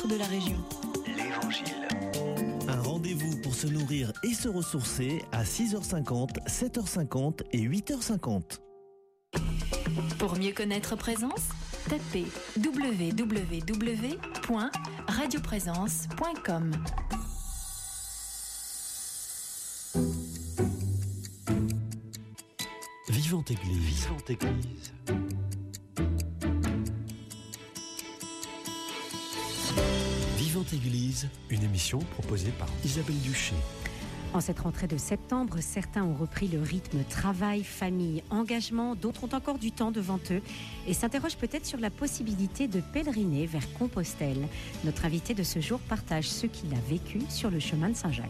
centre de la région. L'Évangile. Un rendez-vous pour se nourrir et se ressourcer à 6h50, 7h50 et 8h50. Pour mieux connaître Présence, tapez www.radioprésence.com. Vivante Église. Vivante Église. Vivante Église, une émission proposée par Isabelle Duché. En cette rentrée de septembre, certains ont repris le rythme travail, famille, engagement, d'autres ont encore du temps devant eux et s'interrogent peut-être sur la possibilité de pèleriner vers Compostelle. Notre invité de ce jour partage ce qu'il a vécu sur le chemin de Saint-Jacques.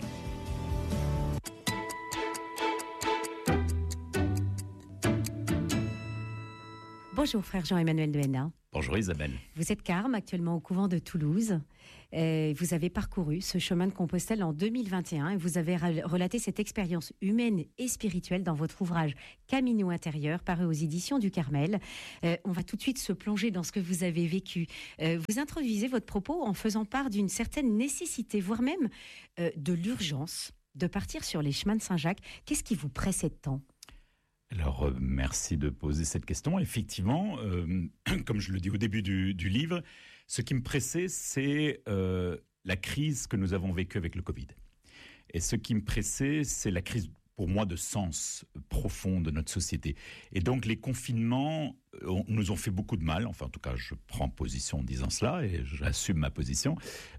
Bonjour frère Jean-Emmanuel de Henna. Bonjour Isabelle. Vous êtes carme actuellement au couvent de Toulouse. Vous avez parcouru ce chemin de Compostelle en 2021 et vous avez relaté cette expérience humaine et spirituelle dans votre ouvrage Camino intérieur, paru aux éditions du Carmel. On va tout de suite se plonger dans ce que vous avez vécu. Vous introduisez votre propos en faisant part d'une certaine nécessité, voire même de l'urgence de partir sur les chemins de Saint-Jacques. Qu'est-ce qui vous pressait tant ? Alors, merci de poser cette question. Effectivement, comme je le dis au début du livre, ce qui me pressait, c'est la crise que nous avons vécue avec le Covid. Et ce qui me pressait, c'est la crise, pour moi, de sens profond de notre société. Et donc, les confinements nous ont fait beaucoup de mal. Enfin, en tout cas, je prends position en disant cela et j'assume ma position.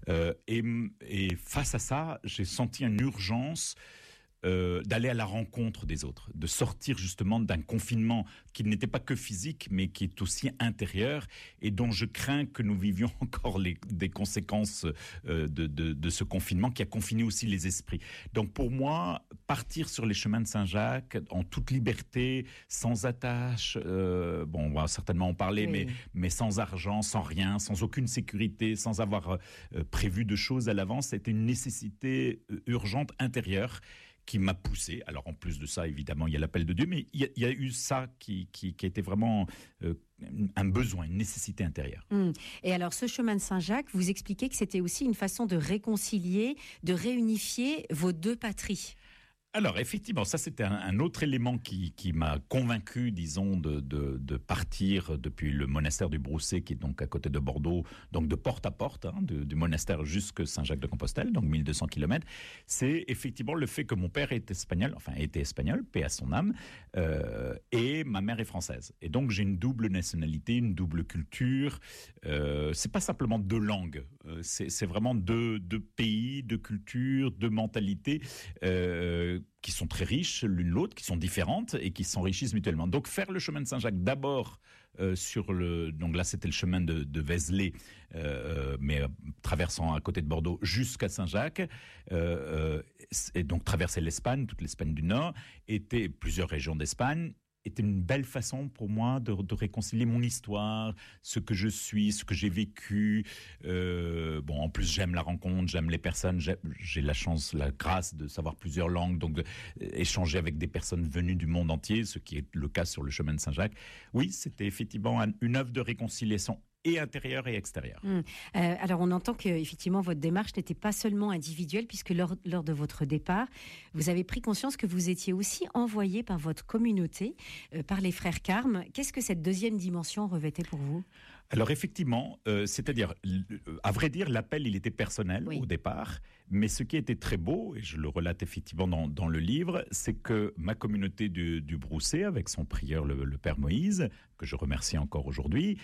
Et face à ça, j'ai senti une urgence d'aller à la rencontre des autres, de sortir justement d'un confinement qui n'était pas que physique, mais qui est aussi intérieur, et dont je crains que nous vivions encore des conséquences de ce confinement qui a confiné aussi les esprits. Donc pour moi, partir sur les chemins de Saint-Jacques en toute liberté, sans attache, on va certainement en parler, oui. mais sans argent, sans rien, sans aucune sécurité, sans avoir prévu de choses à l'avance, c'était une nécessité urgente intérieure qui m'a poussé. Alors en plus de ça, évidemment, il y a l'appel de Dieu, mais il y a eu ça qui a été vraiment un besoin, une nécessité intérieure. Et alors ce chemin de Saint-Jacques, vous expliquez que c'était aussi une façon de réconcilier, de réunifier vos deux patries. Alors effectivement, ça c'était un autre élément qui m'a convaincu, disons, de partir depuis le monastère du Brousset, qui est donc à côté de Bordeaux, donc de porte à porte, du monastère jusqu'à Saint-Jacques-de-Compostelle, donc 1200 km. C'est effectivement le fait que mon père était espagnol, paix à son âme, et ma mère est française. Et donc j'ai une double nationalité, une double culture. C'est pas simplement deux langues, c'est vraiment deux pays, deux cultures, deux mentalités. Qui sont très riches l'une l'autre, qui sont différentes et qui s'enrichissent mutuellement. Donc faire le chemin de Saint-Jacques d'abord donc là c'était le chemin de Vézelay, mais traversant à côté de Bordeaux jusqu'à Saint-Jacques, et donc traverser l'Espagne, toute l'Espagne du Nord, était plusieurs régions d'Espagne. Était une belle façon pour moi de réconcilier mon histoire, ce que je suis, ce que j'ai vécu. En plus, j'aime la rencontre, j'aime les personnes. J'ai la chance, la grâce de savoir plusieurs langues, donc d'échanger avec des personnes venues du monde entier, ce qui est le cas sur le chemin de Saint-Jacques. Oui, c'était effectivement une œuvre de réconciliation et intérieur et extérieur. Alors on entend que effectivement votre démarche n'était pas seulement individuelle, puisque lors de votre départ, vous avez pris conscience que vous étiez aussi envoyé par votre communauté, par les frères Carmes. Qu'est-ce que cette deuxième dimension revêtait pour vous ? Alors effectivement, c'est-à-dire, à vrai dire, l'appel il était personnel au départ, mais ce qui était très beau, et je le relate effectivement dans le livre, c'est que ma communauté du Brousset, avec son prieur le Père Moïse, que je remercie encore aujourd'hui,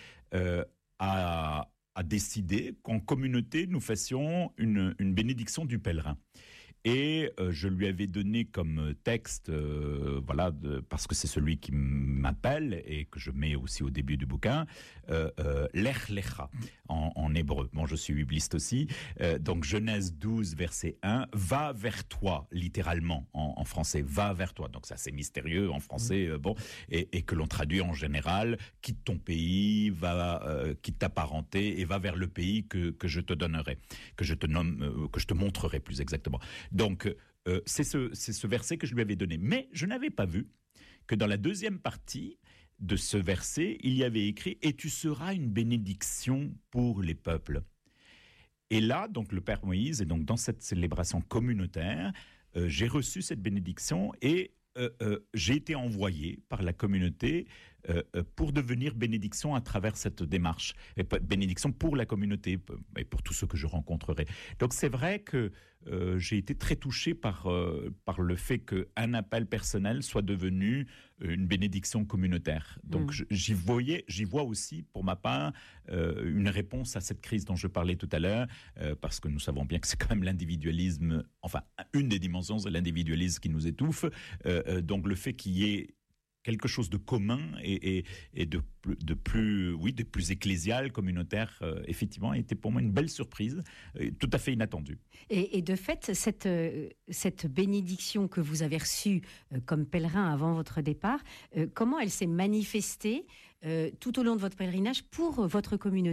a décidé qu'en communauté, nous fassions une bénédiction du pèlerin. Et je lui avais donné comme texte, parce que c'est celui qui m'appelle et que je mets aussi au début du bouquin, Lech Lecha en hébreu. Bon, je suis bibliste aussi. Donc Genèse 12, verset 1, va vers toi, littéralement en français, va vers toi. Donc ça c'est mystérieux en français, et que l'on traduit en général, quitte ton pays, quitte ta parenté et va vers le pays que je te donnerai, que je te montrerai plus exactement. Donc, c'est ce verset que je lui avais donné. Mais je n'avais pas vu que dans la deuxième partie de ce verset, il y avait écrit « Et tu seras une bénédiction pour les peuples ». Et là, donc, le Père Moïse, et donc dans cette célébration communautaire, j'ai reçu cette bénédiction et j'ai été envoyé par la communauté pour devenir bénédiction à travers cette démarche. Et bénédiction pour la communauté et pour tous ceux que je rencontrerai. Donc c'est vrai que j'ai été très touché par le fait qu'un appel personnel soit devenu une bénédiction communautaire. Donc j'y vois aussi, pour ma part, une réponse à cette crise dont je parlais tout à l'heure, parce que nous savons bien que c'est quand même l'individualisme, enfin une des dimensions, c'est l'individualisme qui nous étouffe. Donc le fait qu'il y ait quelque chose de commun et de plus ecclésial, communautaire, effectivement, a été pour moi une belle surprise, tout à fait inattendue. Et de fait, cette bénédiction que vous avez reçue comme pèlerin avant votre départ, comment elle s'est manifestée tout au long de votre pèlerinage pour votre communauté ?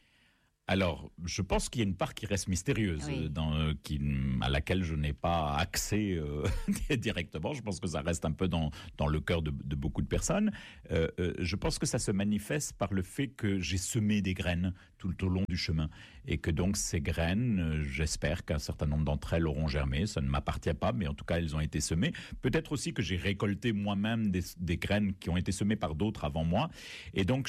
Alors, je pense qu'il y a une part qui reste mystérieuse, Oui. à laquelle je n'ai pas accès directement. Je pense que ça reste un peu dans le cœur de beaucoup de personnes. Je pense que ça se manifeste par le fait que j'ai semé des graines tout au long du chemin. Et que donc ces graines, j'espère qu'un certain nombre d'entre elles auront germé. Ça ne m'appartient pas, mais en tout cas, elles ont été semées. Peut-être aussi que j'ai récolté moi-même des graines qui ont été semées par d'autres avant moi. Et donc,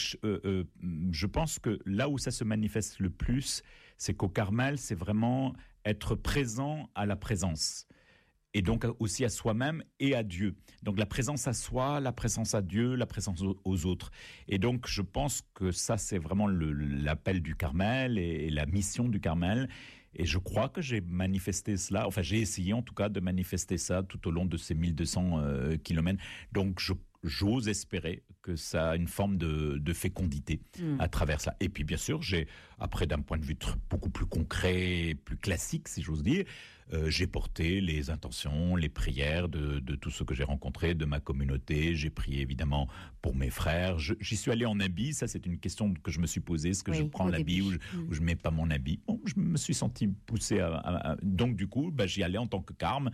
je pense que là où ça se manifeste le plus, c'est qu'au Carmel, c'est vraiment être présent à la présence. Et donc aussi à soi-même et à Dieu. Donc la présence à soi, la présence à Dieu, la présence aux autres. Et donc je pense que ça, c'est vraiment l'appel du Carmel et la mission du Carmel. Et je crois que j'ai manifesté cela, enfin j'ai essayé en tout cas de manifester ça tout au long de ces 1200 kilomètres. Donc j'ose espérer que ça a une forme de fécondité à travers ça. Et puis bien sûr, après d'un point de vue beaucoup plus concret, plus classique si j'ose dire, j'ai porté les intentions, les prières de tous ceux que j'ai rencontrés, de ma communauté. J'ai prié évidemment pour mes frères. J'y suis allé en habit, ça c'est une question que je me suis posée. Est-ce que je prends l'habit ou je mets pas mon habit? Bon, je me suis senti poussé donc du coup, j'y allais en tant que carme,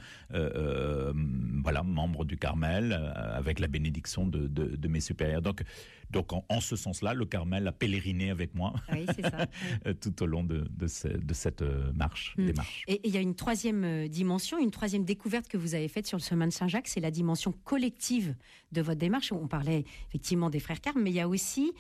voilà, membre du Carmel, avec la bénédiction de mes supérieurs. Donc en ce sens-là, le Carmel a pèleriné avec moi Oui, c'est ça. Oui. tout au long de cette démarche. Et il y a une troisième dimension, une troisième découverte que vous avez faite sur le chemin de Saint-Jacques, c'est la dimension collective de votre démarche. On parlait effectivement des frères carmes, mais il y a aussi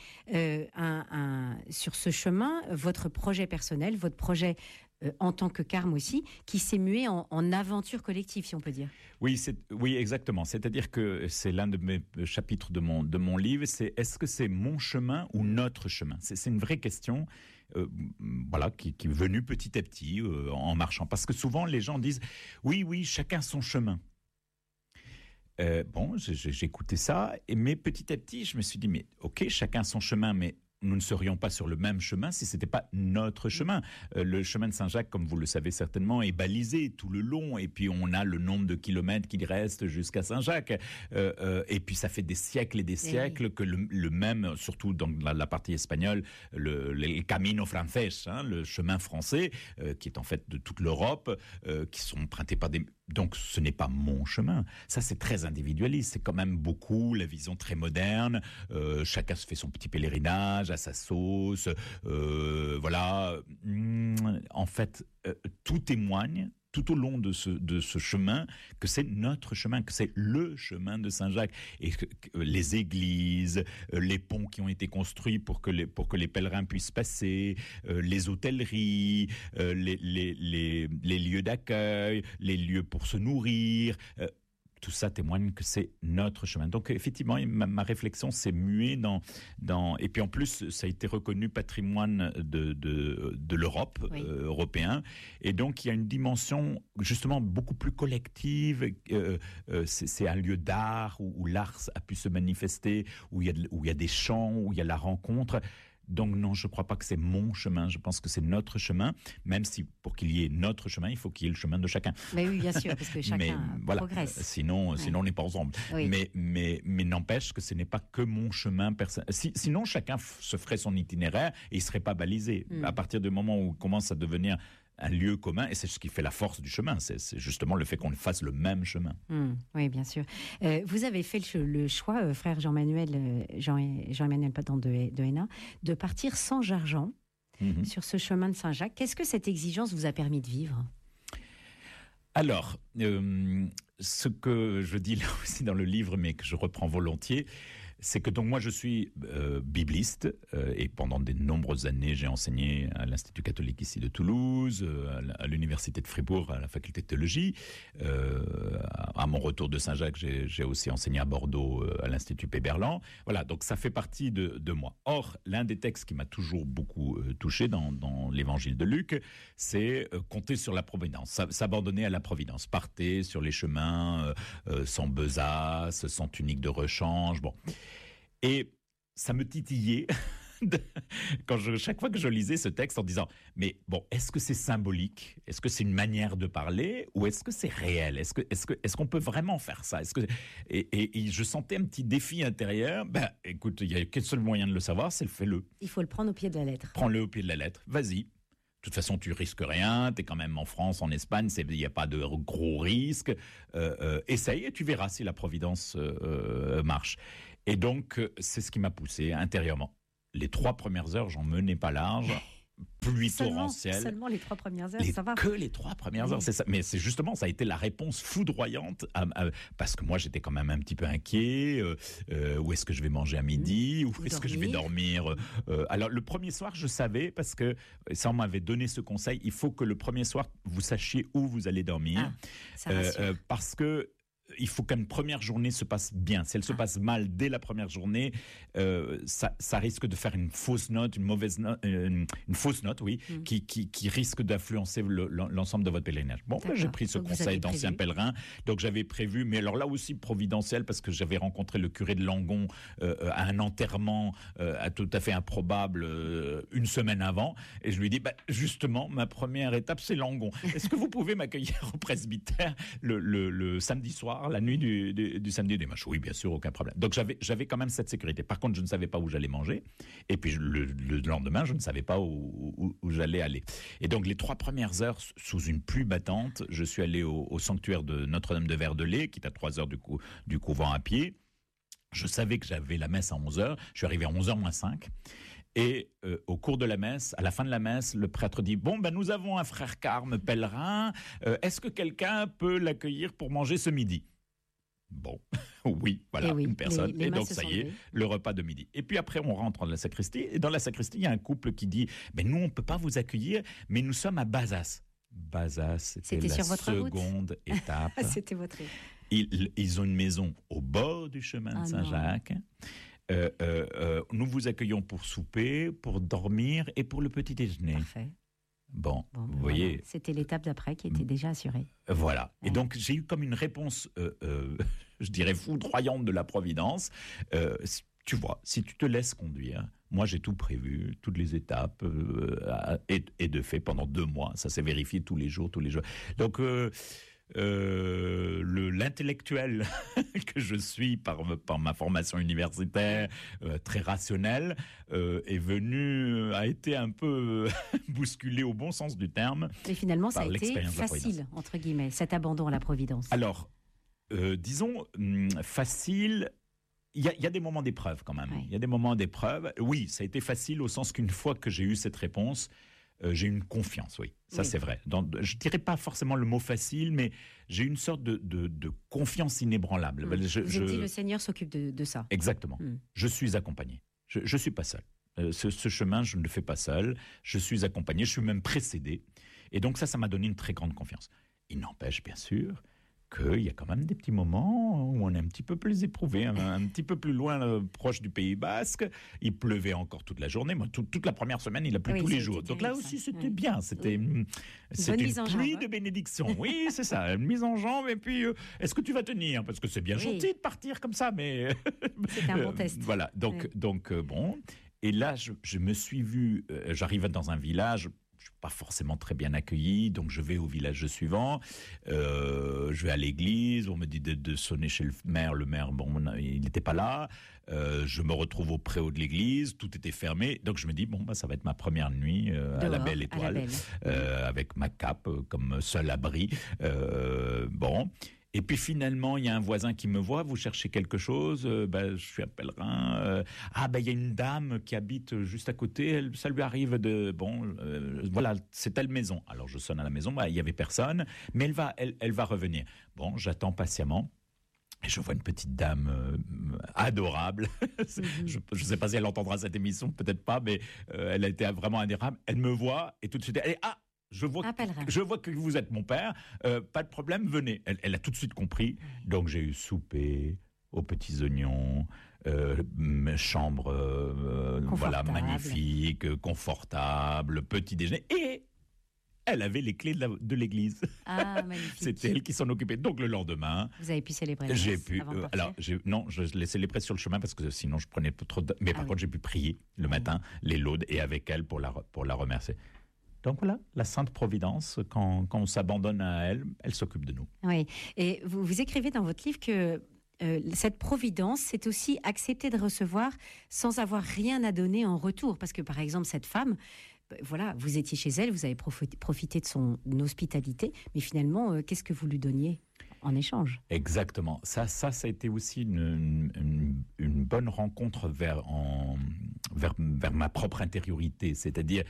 sur ce chemin, votre projet personnel, votre projet en tant que carme aussi, qui s'est mué en aventure collective, si on peut dire. Oui, exactement. C'est-à-dire que c'est l'un de mes chapitres de mon livre, c'est est-ce que c'est mon chemin ou notre chemin ? C'est une vraie question. Voilà, qui est venue petit à petit en marchant. Parce que souvent, les gens disent « Oui, chacun son chemin ». Bon, j'ai écouté ça, mais petit à petit, je me suis dit « Mais ok, chacun son chemin, mais nous ne serions pas sur le même chemin si ce n'était pas notre chemin. Le chemin de Saint-Jacques, comme vous le savez certainement, est balisé tout le long. Et puis, on a le nombre de kilomètres qui restent jusqu'à Saint-Jacques. Et puis, ça fait des siècles et des siècles que le même, surtout dans la partie espagnole, le Camino Francés, le chemin français, qui est en fait de toute l'Europe, qui sont empruntés par des... Donc, ce n'est pas mon chemin. Ça, c'est très individualiste. C'est quand même beaucoup la vision très moderne. Chacun se fait son petit pèlerinage à sa sauce. Voilà. En fait, tout témoigne tout au long de ce chemin que c'est notre chemin, que c'est le chemin de Saint-Jacques. Et que les églises, les ponts qui ont été construits pour que les pèlerins puissent passer, les hôtelleries, les lieux d'accueil, les lieux pour se nourrir... tout ça témoigne que c'est notre chemin. Donc effectivement, ma réflexion s'est muée dans... Et puis en plus, ça a été reconnu patrimoine de l'Europe, oui. Européen. Et donc il y a une dimension justement beaucoup plus collective. C'est un lieu d'art où l'art a pu se manifester, où il y a des chants, où il y a la rencontre. Donc non, je ne crois pas que c'est mon chemin, je pense que c'est notre chemin, même si pour qu'il y ait notre chemin, il faut qu'il y ait le chemin de chacun. Mais oui, bien sûr, parce que chacun progresse. Sinon on n'est pas ensemble. Oui. Mais n'empêche que ce n'est pas que mon chemin personnel. Sinon, chacun se ferait son itinéraire et il ne serait pas balisé. À partir du moment où il commence à devenir un lieu commun, et c'est ce qui fait la force du chemin, c'est justement le fait qu'on fasse le même chemin. Oui, bien sûr. Vous avez fait le choix, frère Jean-Emmanuel de Hénin, de partir sans Jarjan, sur ce chemin de Saint-Jacques. Qu'est-ce que cette exigence vous a permis de vivre ? Alors, ce que je dis là aussi dans le livre, mais que je reprends volontiers, c'est que donc moi je suis bibliste et pendant de nombreuses années j'ai enseigné à l'Institut catholique ici de Toulouse, à l'Université de Fribourg, à la faculté de théologie. À mon retour de Saint-Jacques, j'ai aussi enseigné à Bordeaux à l'Institut Péberlan. Voilà, donc ça fait partie de moi. Or, l'un des textes qui m'a toujours beaucoup touché dans l'évangile de Luc, c'est compter sur la providence, s'abandonner à la providence. Partez sur les chemins sans besace, sans tunique de rechange, bon. Et ça me titillait chaque fois que je lisais ce texte en disant « Mais bon, est-ce que c'est symbolique ? Est-ce que c'est une manière de parler ? Ou est-ce que c'est réel ? Est-ce qu'on peut vraiment faire ça ? Et je sentais un petit défi intérieur. Ben, écoute, il n'y a qu'un seul moyen de le savoir, c'est le fais-le. Il faut le prendre au pied de la lettre. Prends-le au pied de la lettre, vas-y. De toute façon, tu risques rien, tu es quand même en France, en Espagne, il n'y a pas de gros risques. Essaye et tu verras si la providence marche. Et donc, c'est ce qui m'a poussé intérieurement. Les 3 premières heures, j'en menais pas large. Pluie torrentielle. Seulement les 3 premières heures, ça va. Que les 3 premières heures, c'est ça. Mais c'est justement, ça a été la réponse foudroyante, parce que moi, j'étais quand même un petit peu inquiet. Où est-ce que je vais manger à midi ? Où est-ce que je vais dormir ? Alors, le premier soir, je savais, parce que ça, on m'avait donné ce conseil, il faut que le premier soir, vous sachiez où vous allez dormir. Ça rassure. Parce que il faut qu'une première journée se passe bien. Si elle se passe mal dès la première journée, ça risque de faire une fausse note, une fausse note, oui, qui risque d'influencer l'ensemble de votre pèlerinage. Bon, là, j'ai pris ce conseil d'ancien pèlerin, donc j'avais prévu, mais alors là aussi providentiel, parce que j'avais rencontré le curé de Langon à un enterrement tout à fait improbable une semaine avant, et je lui ai dit, justement, ma première étape, c'est Langon. Est-ce que vous pouvez m'accueillir au presbytère le samedi soir, la nuit du samedi et du dimanche? Oui, bien sûr, aucun problème. Donc j'avais quand même cette sécurité. Par contre, je ne savais pas où j'allais manger. Et puis le lendemain, je ne savais pas où j'allais aller. Et donc les 3 premières heures, sous une pluie battante, je suis allé au sanctuaire de Notre-Dame de Verdelais, qui est à 3 heures du couvent à pied. Je savais que j'avais la messe à 11h. Je suis arrivé à 11h moins 5. Et au cours de la messe, à la fin de la messe, le prêtre dit « Bon, nous avons un frère Carme pèlerin. Est-ce que quelqu'un peut l'accueillir pour manger ce midi ?» Bon, oui, voilà, une personne. Et donc, ça y est, le repas de midi. Et puis après, on rentre dans la sacristie. Et dans la sacristie, il y a un couple qui dit « Nous, on ne peut pas vous accueillir, mais nous sommes à Bazas. » Bazas, c'était la seconde étape. C'était votre route. Ils ont une maison au bord du chemin de Saint-Jacques. Nous vous accueillons pour souper, pour dormir et pour le petit déjeuner. Parfait. Bon, vous voyez. C'était l'étape d'après qui était déjà assurée. Voilà. Ouais. Et donc, j'ai eu comme une réponse, je dirais, foudroyante de la Providence. Tu vois, si tu te laisses conduire, moi j'ai tout prévu, toutes les étapes, et de fait pendant 2 mois. Ça s'est vérifié tous les jours. Donc, l'intellectuel que je suis par ma formation universitaire très rationnelle a été un peu bousculé au bon sens du terme. Et finalement ça a été facile entre guillemets cet abandon à la Providence. Alors disons facile. Il y a des moments d'épreuve quand même. Il y a des moments d'épreuve. Oui, ça a été facile au sens qu'une fois que j'ai eu cette réponse, j'ai une confiance, oui. Ça, c'est vrai. Je ne dirais pas forcément le mot facile, mais j'ai une sorte de confiance inébranlable. Vous avez dit, le Seigneur s'occupe de ça. Exactement. Je suis accompagné. Je ne suis pas seul. Ce chemin, je ne le fais pas seul. Je suis accompagné. Je suis même précédé. Et donc ça m'a donné une très grande confiance. Il n'empêche, bien sûr, qu'il y a quand même des petits moments où on est un petit peu plus éprouvé, un petit peu plus loin, proche du Pays Basque. Il pleuvait encore toute la journée. Moi, toute la première semaine, il a plu tous les jours. Donc là aussi, c'était bien. C'était une pluie de bénédiction. Oui, c'est ça, une mise en jambe. Et puis, est-ce que tu vas tenir? Parce que c'est bien gentil de partir comme ça, mais... C'est un bon test. Voilà, donc bon. Et là, je me suis vu... j'arrive dans un village... Je ne suis pas forcément très bien accueilli, donc je vais au village suivant, je vais à l'église, on me dit de sonner chez le maire, bon, il n'était pas là, je me retrouve au préau de l'église, tout était fermé, donc je me dis, ça va être ma première nuit à la Belle Étoile, avec ma cape comme seul abri, bon... Et puis finalement, il y a un voisin qui me voit, vous cherchez quelque chose, je suis un pèlerin. Il y a une dame qui habite juste à côté, ça lui arrive voilà, c'est telle maison. Alors je sonne à la maison, il y avait personne, mais elle va revenir. Bon, j'attends patiemment. Et je vois une petite dame adorable. Je ne sais pas si elle entendra cette émission, peut-être pas, mais elle a été vraiment adorable. Elle me voit et tout de suite, elle dit « Ah, je vois que vous êtes mon père, pas de problème, venez. » Elle a tout de suite compris. Donc j'ai eu souper aux petits oignons, chambre magnifique, confortable, petit déjeuner. Et elle avait les clés de l'église. Ah, magnifique. C'était elle qui s'en occupait. Donc le lendemain, vous avez pu célébrer. J'ai pu. Je l'ai célébré sur le chemin parce que sinon je prenais trop de. Mais par contre, j'ai pu prier le matin, les laudes et avec elle pour la remercier. Donc voilà, la Sainte Providence, quand on s'abandonne à elle, elle s'occupe de nous. Oui. Et vous écrivez dans votre livre que cette providence, c'est aussi accepter de recevoir sans avoir rien à donner en retour. Parce que par exemple, cette femme. Voilà, vous étiez chez elle, vous avez profité de son hospitalité, mais finalement, qu'est-ce que vous lui donniez en échange ? Exactement. Ça a été aussi une bonne rencontre vers ma propre intériorité, c'est-à-dire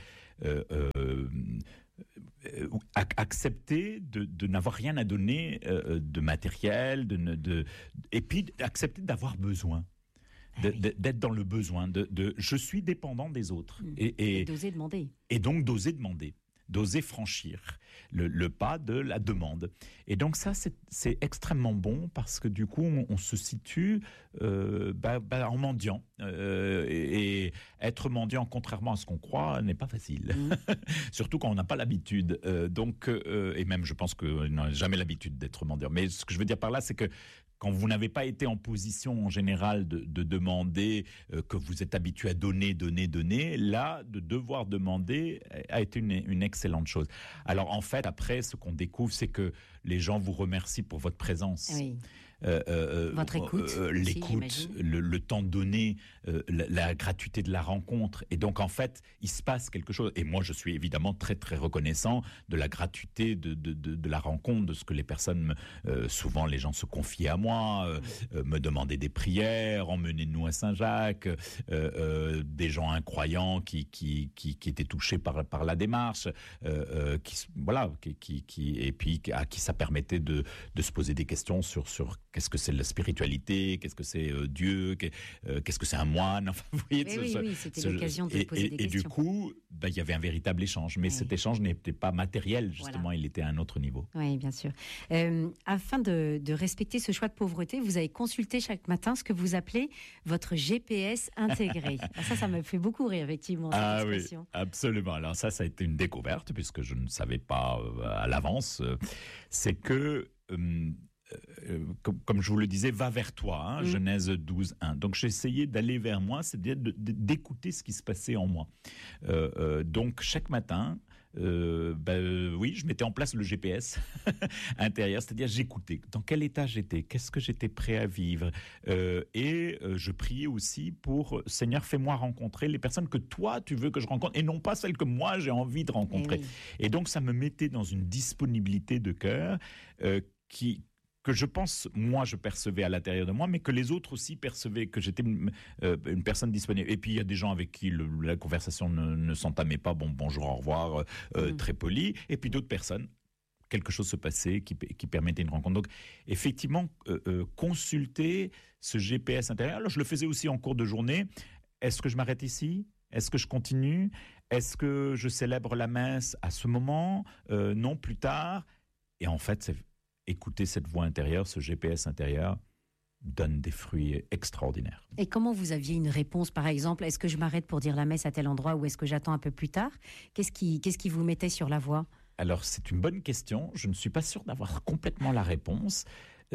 accepter de n'avoir rien à donner de matériel, et puis accepter d'avoir besoin. D'être dans le besoin, je suis dépendant des autres. Et d'oser demander. Et donc d'oser demander, d'oser franchir le pas de la demande. Et donc ça, c'est extrêmement bon parce que du coup, on se situe en mendiant. Et être mendiant, contrairement à ce qu'on croit, n'est pas facile. Surtout quand on n'a pas l'habitude. Et même, je pense qu'on n'a jamais l'habitude d'être mendiant. Mais ce que je veux dire par là, c'est que quand vous n'avez pas été en position en général de demander, que vous êtes habitué à donner, là, de devoir demander a été une excellente chose. Alors en fait, après, ce qu'on découvre, c'est que les gens vous remercient pour votre présence. Oui. Votre écoute, l'écoute, le temps donné, la gratuité de la rencontre. Et donc, en fait, il se passe quelque chose. Et moi, je suis évidemment très, très reconnaissant de la gratuité de la rencontre, de ce que les personnes, souvent les gens se confient à moi, me demandaient des prières, emmenez-nous à Saint-Jacques, des gens incroyants qui étaient touchés par la démarche, et puis à qui ça permettait de se poser des questions sur qu'est-ce que c'est la spiritualité, qu'est-ce que c'est Dieu, qu'est-ce que c'est un moine. Enfin, vous voyez, oui, c'était l'occasion de poser des questions. Et du coup, il y avait un véritable échange. Mais cet échange n'était pas matériel, justement, il était à un autre niveau. Oui, bien sûr. Afin de respecter ce choix de pauvreté, vous avez consulté chaque matin ce que vous appelez votre GPS intégré. Ça me fait beaucoup rire, effectivement, cette expression. Oui, absolument. Alors ça a été une découverte, puisque je ne savais pas à l'avance. C'est que... comme je vous le disais, va vers toi, Genèse 12, 1. Donc j'ai essayé d'aller vers moi, c'est-à-dire d'écouter ce qui se passait en moi. Donc chaque matin, je mettais en place le GPS intérieur, c'est-à-dire j'écoutais dans quel état j'étais, qu'est-ce que j'étais prêt à vivre, et je priais aussi pour Seigneur, fais-moi rencontrer les personnes que toi tu veux que je rencontre et non pas celles que moi j'ai envie de rencontrer. Et donc ça me mettait dans une disponibilité de cœur que je pense, moi, je percevais à l'intérieur de moi, mais que les autres aussi percevaient, que j'étais une personne disponible. Et puis, il y a des gens avec qui la conversation ne s'entamait pas, bonjour, au revoir, très poli. Et puis d'autres personnes, quelque chose se passait qui permettait une rencontre. Donc, effectivement, consulter ce GPS intérieur. Alors, je le faisais aussi en cours de journée. Est-ce que je m'arrête ici ? Est-ce que je continue ? Est-ce que je célèbre la messe à ce moment ? Non, plus tard. Et en fait, écouter cette voix intérieure, ce GPS intérieur, donne des fruits extraordinaires. Et comment vous aviez une réponse, par exemple ? Est-ce que je m'arrête pour dire la messe à tel endroit ou est-ce que j'attends un peu plus tard ? Qu'est-ce qui vous mettait sur la voie ? Alors, c'est une bonne question. Je ne suis pas sûr d'avoir complètement la réponse.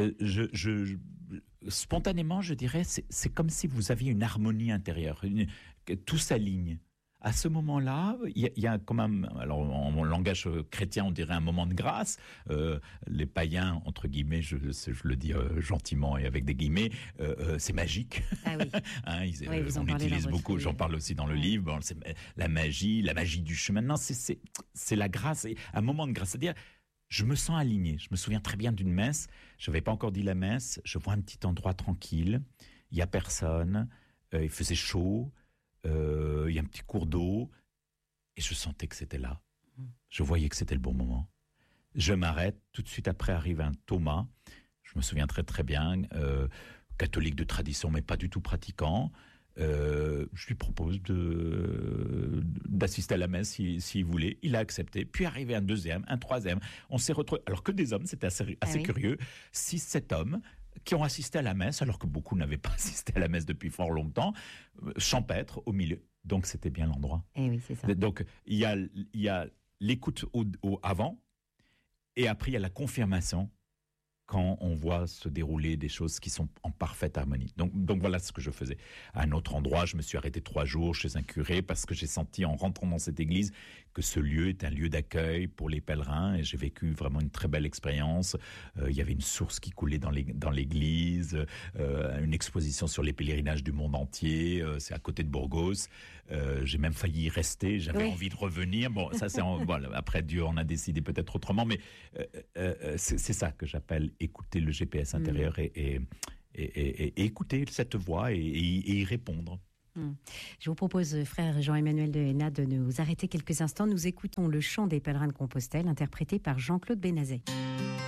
Spontanément, je dirais, c'est comme si vous aviez une harmonie intérieure. Tout s'aligne. À ce moment-là, il y a quand même, alors en langage chrétien, on dirait un moment de grâce. Les païens, entre guillemets, je le dis gentiment et avec des guillemets, c'est magique. Ah oui. On utilise beaucoup, j'en parle aussi dans le livre. Bon, c'est la magie du chemin. Non, c'est la grâce, un moment de grâce. C'est-à-dire, je me sens aligné. Je me souviens très bien d'une messe. Je n'avais pas encore dit la messe. Je vois un petit endroit tranquille. Il n'y a personne. Il faisait chaud. Il y a un petit cours d'eau. Et je sentais que c'était là. Je voyais que c'était le bon moment. Je m'arrête. Tout de suite après arrive un Thomas. Je me souviens très très bien. Catholique de tradition, mais pas du tout pratiquant. Je lui propose d'assister à la messe s'il voulait. Il a accepté. Puis arrivé un deuxième, un troisième. On s'est retrouvés, alors que des hommes, c'était assez curieux, 6-7 hommes qui ont assisté à la messe, alors que beaucoup n'avaient pas assisté à la messe depuis fort longtemps, champêtre au milieu. Donc c'était bien l'endroit. Eh oui, c'est ça. Donc il y a l'écoute avant, et après il y a la confirmation quand on voit se dérouler des choses qui sont en parfaite harmonie. Donc voilà ce que je faisais. À un autre endroit, je me suis arrêté 3 jours chez un curé parce que j'ai senti en rentrant dans cette église que ce lieu est un lieu d'accueil pour les pèlerins et j'ai vécu vraiment une très belle expérience. Il y avait une source qui coulait dans l'église, une exposition sur les pèlerinages du monde entier, c'est à côté de Burgos. J'ai même failli y rester, j'avais envie de revenir. Bon, ça c'est voilà, après Dieu en a décidé peut-être autrement, mais c'est ça que j'appelle écouter le GPS intérieur et écouter cette voix et y répondre. Je vous propose, frère Jean-Emmanuel de Henna, de nous arrêter quelques instants. Nous écoutons le chant des pèlerins de Compostelle, interprété par Jean-Claude Bénazet.